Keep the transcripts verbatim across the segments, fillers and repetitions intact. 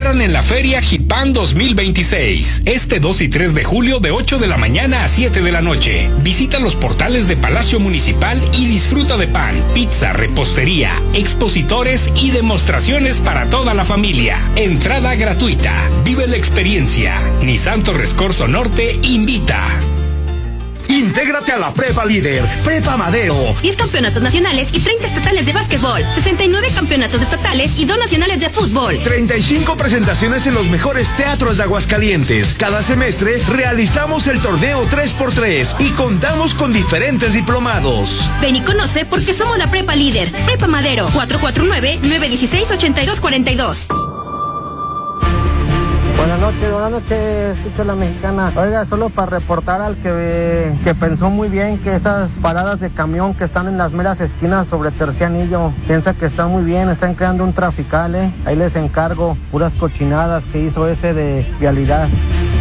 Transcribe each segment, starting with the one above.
esperan en la Feria Jipan dos mil veintiséis, este dos y tres de julio de ocho de la mañana a siete de la noche. Visita los portales de Palacio Municipal y disfruta de pan, pizza, repostería, expositores y demostraciones para toda la familia. Entrada gratuita. Vive la experiencia. Nissan Torres Corzo Norte invita. Intégrate a la Prepa Líder, Prepa Madero. diez campeonatos nacionales y treinta estatales de básquetbol, sesenta y nueve campeonatos estatales y dos nacionales de fútbol. treinta y cinco presentaciones en los mejores teatros de Aguascalientes. Cada semestre realizamos el torneo tres por tres y contamos con diferentes diplomados. Ven y conoce porque somos la Prepa Líder. Prepa Madero, cuatro cuatro nueve, nueve uno seis, ocho dos cuatro dos. Buenas noches, buenas noches, escucho la mexicana. Oiga, solo para reportar al que, que pensó muy bien que esas paradas de camión que están en las meras esquinas sobre Tercianillo, piensa que están muy bien, están creando un trafical, ¿eh? Ahí les encargo, puras cochinadas que hizo ese de vialidad.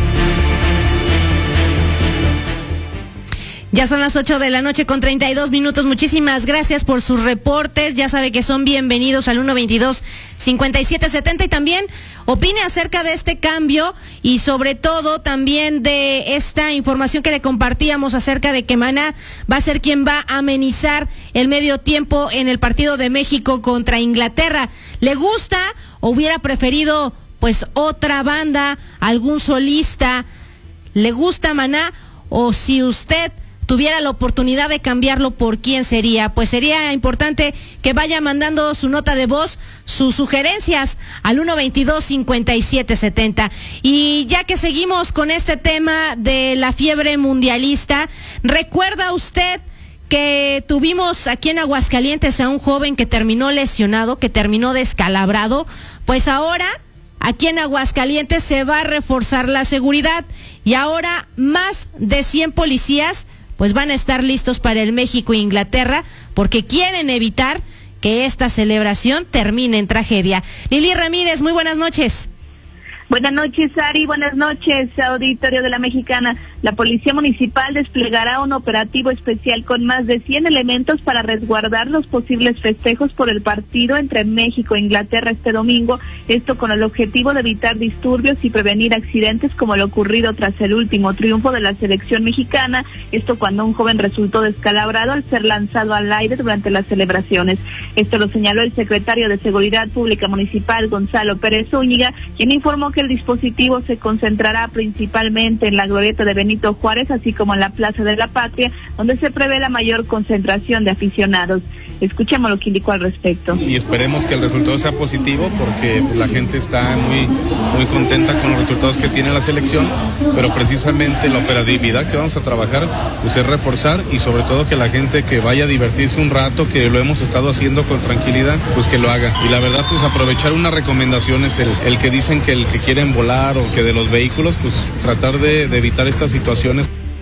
Ya son las ocho de la noche con treinta y dos minutos. Muchísimas gracias por sus reportes. Ya sabe que son bienvenidos al uno veintidós, cincuenta y siete setenta y también opine acerca de este cambio y sobre todo también de esta información que le compartíamos acerca de que Maná va a ser quien va a amenizar el medio tiempo en el partido de México contra Inglaterra. ¿Le gusta o hubiera preferido pues otra banda, algún solista? ¿Le gusta Maná o si usted tuviera la oportunidad de cambiarlo, por quién sería? Pues sería importante que vaya mandando su nota de voz, sus sugerencias al uno veintidós, cincuenta y siete setenta. Y ya que seguimos con este tema de la fiebre mundialista, ¿recuerda usted que tuvimos aquí en Aguascalientes a un joven que terminó lesionado, que terminó descalabrado? Pues ahora aquí en Aguascalientes se va a reforzar la seguridad y ahora más de cien policías pues van a estar listos para el México-Inglaterra porque quieren evitar que esta celebración termine en tragedia. Lili Ramírez, muy buenas noches. Buenas noches, Ari. Buenas noches, auditorio de la Mexicana. La Policía Municipal desplegará un operativo especial con más de cien elementos para resguardar los posibles festejos por el partido entre México e Inglaterra este domingo. Esto con el objetivo de evitar disturbios y prevenir accidentes como lo ocurrido tras el último triunfo de la selección mexicana. Esto cuando un joven resultó descalabrado al ser lanzado al aire durante las celebraciones. Esto lo señaló el secretario de Seguridad Pública Municipal, Gonzalo Pérez Zúñiga, quien informó que el dispositivo se concentrará principalmente en la glorieta de Benito Juárez, así como en la Plaza de la Patria, donde se prevé la mayor concentración de aficionados. Escuchemos lo que indicó al respecto. Y esperemos que el resultado sea positivo, porque pues, la gente está muy, muy contenta con los resultados que tiene la selección, pero precisamente la operatividad que vamos a trabajar pues, es reforzar y sobre todo que la gente que vaya a divertirse un rato, que lo hemos estado haciendo con tranquilidad, pues que lo haga. Y la verdad, pues aprovechar una recomendación es el, el que dicen que el que quieren volar o que de los vehículos, pues tratar de, de evitar estas situaciones.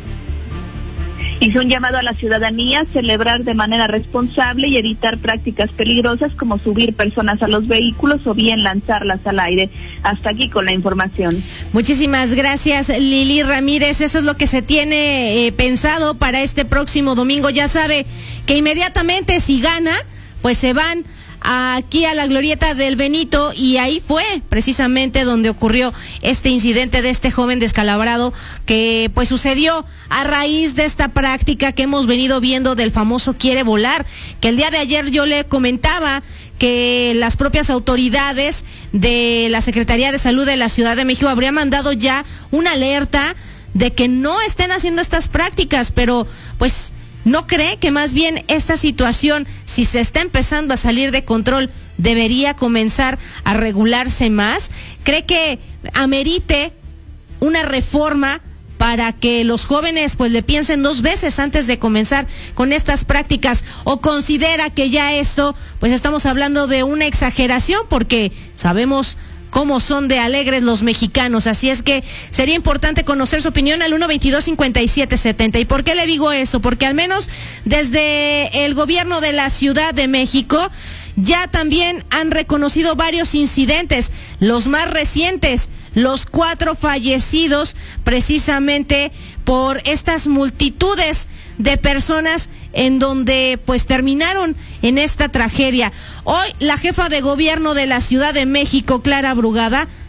Hizo un llamado a la ciudadanía a celebrar de manera responsable y evitar prácticas peligrosas como subir personas a los vehículos o bien lanzarlas al aire. Hasta aquí con la información. Muchísimas gracias, Lili Ramírez. Eso es lo que se tiene eh, pensado para este próximo domingo. Ya sabe que inmediatamente si gana, pues se van aquí a la glorieta del Benito y ahí fue precisamente donde ocurrió este incidente de este joven descalabrado que pues sucedió a raíz de esta práctica que hemos venido viendo del famoso quiere volar, que el día de ayer yo le comentaba que las propias autoridades de la Secretaría de Salud de la Ciudad de México habrían mandado ya una alerta de que no estén haciendo estas prácticas, pero pues ¿no cree que más bien esta situación, si se está empezando a salir de control, debería comenzar a regularse más? ¿Cree que amerite una reforma para que los jóvenes pues le piensen dos veces antes de comenzar con estas prácticas? ¿O considera que ya esto, pues estamos hablando de una exageración porque sabemos cómo son de alegres los mexicanos? Así es que sería importante conocer su opinión al uno veintidós, cincuenta y siete setenta. ¿Y por qué le digo eso? Porque al menos desde el gobierno de la Ciudad de México ya también han reconocido varios incidentes, los más recientes, los cuatro fallecidos precisamente por estas multitudes de personas en donde pues terminaron en esta tragedia. Hoy la jefa de gobierno de la Ciudad de México, Clara Brugada,